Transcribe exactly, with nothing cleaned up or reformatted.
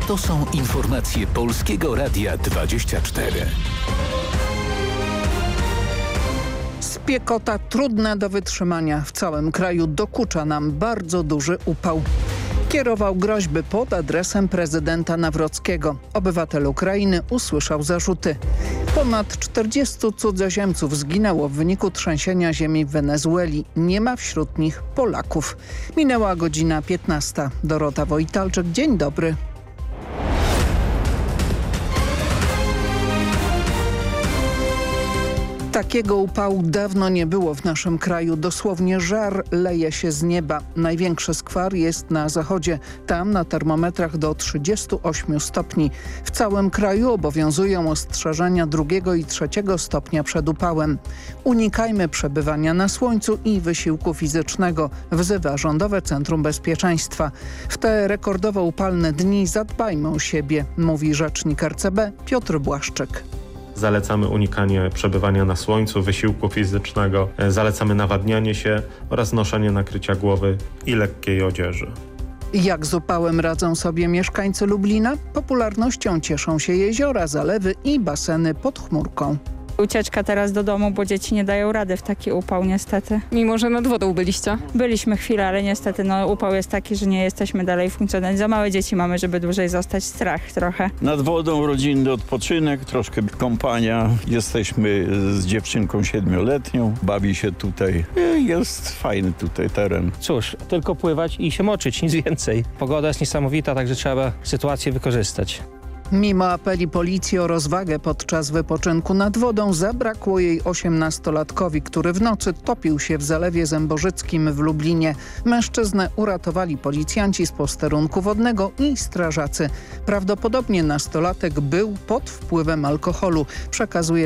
To są informacje Polskiego Radia dwadzieścia cztery. Spiekota trudna do wytrzymania. W całym kraju dokucza nam bardzo duży upał. Kierował groźby pod adresem prezydenta Nawrockiego. Obywatel Ukrainy usłyszał zarzuty. Ponad czterdziestu cudzoziemców zginęło w wyniku trzęsienia ziemi w Wenezueli. Nie ma wśród nich Polaków. Minęła godzina piętnasta. Dorota Wojtalczyk, dzień dobry. Takiego upału dawno nie było w naszym kraju. Dosłownie żar leje się z nieba. Największy skwar jest na zachodzie. Tam na termometrach do trzydziestu ośmiu stopni. W całym kraju obowiązują ostrzeżenia drugiego i trzeciego stopnia przed upałem. Unikajmy przebywania na słońcu i wysiłku fizycznego, wzywa Rządowe Centrum Bezpieczeństwa. W te rekordowo upalne dni zadbajmy o siebie, mówi rzecznik R C B Piotr Błaszczyk. Zalecamy unikanie przebywania na słońcu, wysiłku fizycznego, zalecamy nawadnianie się oraz noszenie nakrycia głowy i lekkiej odzieży. Jak z upałem radzą sobie mieszkańcy Lublina? Popularnością cieszą się jeziora, zalewy i baseny pod chmurką. Ucieczka teraz do domu, bo dzieci nie dają rady w taki upał niestety. Mimo że nad wodą byliście? Byliśmy chwilę, ale niestety no, upał jest taki, że nie jesteśmy dalej funkcjonować. Za małe dzieci mamy, żeby dłużej zostać. Strach trochę. Nad wodą rodzinny odpoczynek, troszkę kąpania. Jesteśmy z dziewczynką siedmioletnią. Bawi się tutaj. Jest fajny tutaj teren. Cóż, tylko pływać i się moczyć, nic więcej. Pogoda jest niesamowita, także trzeba sytuację wykorzystać. Mimo apeli policji o rozwagę podczas wypoczynku nad wodą zabrakło jej osiemnastolatkowi, który w nocy topił się w zalewie zębożyckim w Lublinie. Mężczyznę uratowali policjanci z posterunku wodnego i strażacy. Prawdopodobnie nastolatek był pod wpływem alkoholu, przekazuje